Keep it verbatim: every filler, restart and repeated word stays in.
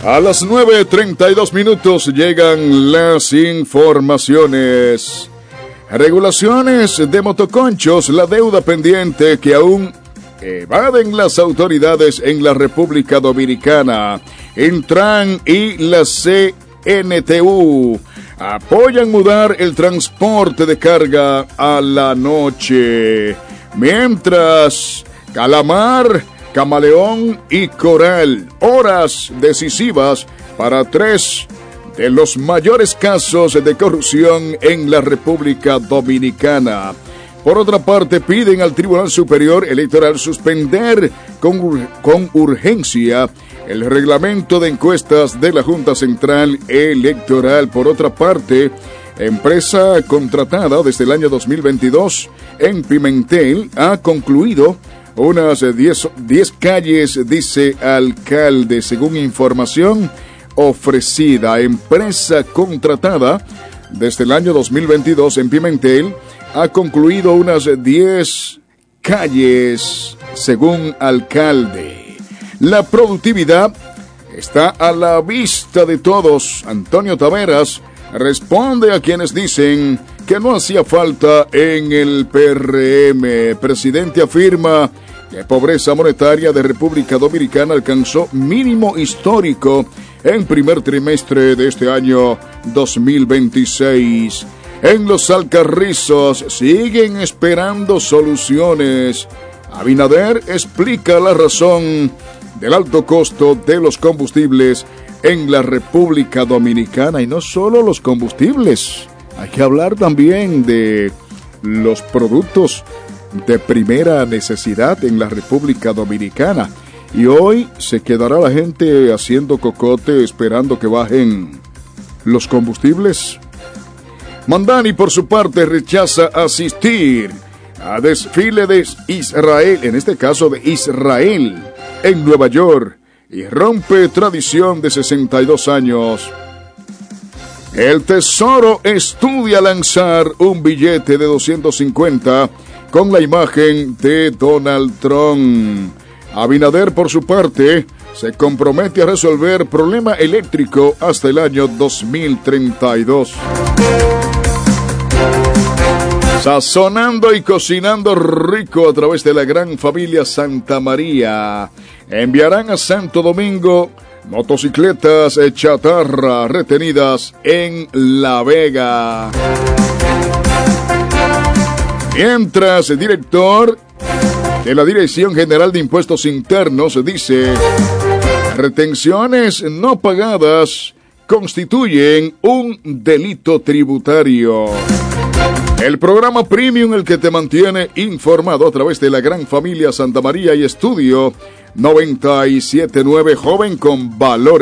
A las nueve treinta y dos minutos llegan las informaciones. Regulaciones de motoconchos, la deuda pendiente que aún evaden las autoridades en la República Dominicana. Intran y la C N T U apoyan mudar el transporte de carga a la noche. Mientras, Calamar, Camaleón y Coral, horas decisivas para tres de los mayores casos de corrupción en la República Dominicana. Por otra parte, piden al Tribunal Superior Electoral suspender con, con urgencia el reglamento de encuestas de la Junta Central Electoral. Por otra parte, empresa contratada desde el año dos mil veintidós en Pimentel ha concluido unas diez calles, dice alcalde, según información ofrecida. Empresa contratada desde el año dos mil veintidós en Pimentel ha concluido unas diez calles, según alcalde. La productividad está a la vista de todos. Antonio Taveras responde a quienes dicen que no hacía falta en el P R M. Presidente afirma que pobreza monetaria de República Dominicana alcanzó mínimo histórico en primer trimestre de este año dos mil veintiséis. En Los Alcarrizos siguen esperando soluciones. Abinader explica la razón del alto costo de los combustibles en la República Dominicana. Y no solo los combustibles, hay que hablar también de los productos de primera necesidad en la República Dominicana. Y hoy se quedará la gente haciendo cocote esperando que bajen los combustibles. Mandani, por su parte, rechaza asistir a desfile de Israel, en este caso de Israel, en Nueva York, y rompe tradición de sesenta y dos años. El Tesoro estudia lanzar un billete de doscientos cincuenta con la imagen de Donald Trump. Abinader, por su parte, se compromete a resolver problema eléctrico hasta el año dos mil treinta y dos. Sazonando y cocinando rico a través de la gran familia Santa María. Enviarán a Santo Domingo motocicletas chatarra retenidas en La Vega. Mientras el director de la Dirección General de Impuestos Internos dice: retenciones no pagadas constituyen un delito tributario. El programa Premium, el que te mantiene informado a través de la gran familia Santa María y Estudio noventa y siete punto nueve, joven con valores.